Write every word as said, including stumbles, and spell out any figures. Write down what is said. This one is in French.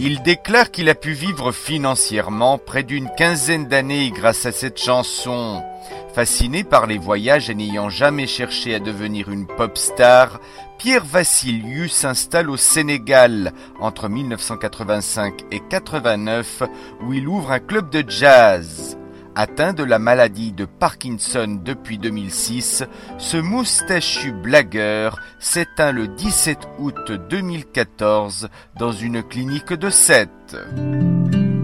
Il déclare qu'il a pu vivre financièrement près d'une quinzaine d'années grâce à cette chanson. Fasciné par les voyages et n'ayant jamais cherché à devenir une pop star, Pierre Vassiliou s'installe au Sénégal entre mille neuf cent quatre-vingt-cinq et quatre-vingt-neuf où il ouvre un club de jazz. Atteint de la maladie de Parkinson depuis deux mille six, ce moustachu blagueur s'éteint le dix-sept août deux mille quatorze dans une clinique de Sète.